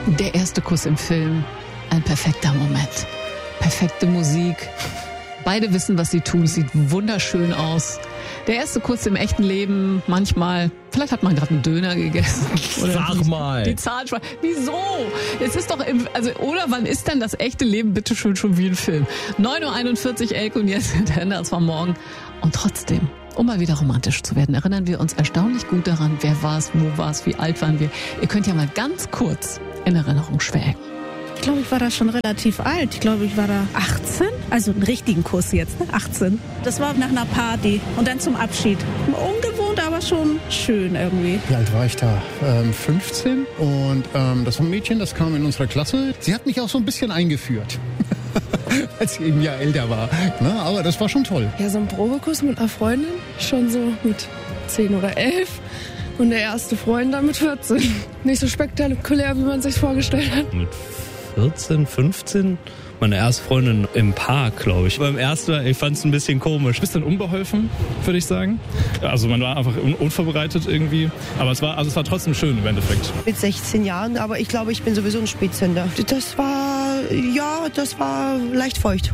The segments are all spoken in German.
Der erste Kuss im Film. Ein perfekter Moment. Perfekte Musik. Beide wissen, was sie tun. Es sieht wunderschön aus. Der erste Kuss im echten Leben, manchmal, vielleicht hat man gerade einen Döner gegessen. Oder Sag mal. Die Zahnspange. Wieso? Es ist doch, oder wann ist denn das echte Leben bitteschön schon wie ein Film? 9.41 Uhr, Elke und Jens, das war morgen. Und trotzdem, um mal wieder romantisch zu werden, erinnern wir uns erstaunlich gut daran, wer war es, wo war es, wie alt waren wir. Ihr könnt ja mal ganz kurz in Erinnerung schwelgen. Ich glaube, ich war da schon relativ alt. Ich glaube, ich war da 18. Also einen richtigen Kuss jetzt, ne? 18. Das war nach einer Party und dann zum Abschied. Ungewohnt, aber schon schön irgendwie. Wie alt war ich da? 15. Und das war ein Mädchen, das kam in unserer Klasse. Sie hat mich auch so ein bisschen eingeführt. Als sie eben ja älter war. Na, aber das war schon toll. Ja, so ein Probekuss mit einer Freundin. Schon so mit 10 oder 11. Und der erste Freund dann mit 14. Nicht so spektakulär, wie man sich vorgestellt hat. Mit 14, 15? Meine erste Freundin im Park, glaube ich. Beim ersten Mal, ich fand es ein bisschen komisch. Bisschen unbeholfen, würde ich sagen. Also man war einfach unvorbereitet irgendwie. Aber es war trotzdem schön im Endeffekt. Mit 16 Jahren, aber ich glaube, ich bin sowieso ein Spätzünder. Das war leicht feucht.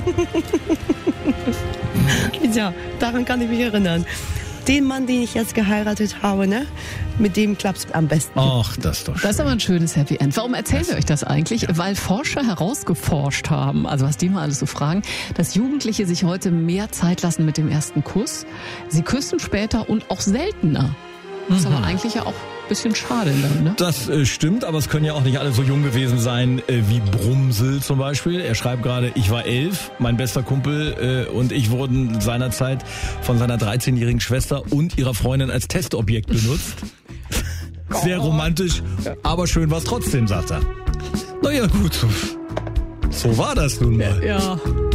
Ja, daran kann ich mich erinnern. Den Mann, den ich jetzt geheiratet habe, ne? Mit dem klappt's am besten. Ach, das ist doch schön. Das ist aber ein schönes Happy End. Warum erzählen wir euch das eigentlich? Ja. Weil Forscher herausgeforscht haben, also was die mal alles so fragen, dass Jugendliche sich heute mehr Zeit lassen mit dem ersten Kuss. Sie küssen später und auch seltener. Das ist aber eigentlich ja auch ein bisschen schade dann, ne? Das stimmt, aber es können ja auch nicht alle so jung gewesen sein wie Brumsel zum Beispiel. Er schreibt gerade, ich war 11, mein bester Kumpel und ich wurden seinerzeit von seiner 13-jährigen Schwester und ihrer Freundin als Testobjekt benutzt. Sehr romantisch, aber schön war's trotzdem, sagt er. Naja, gut. So war das nun mal. Ja.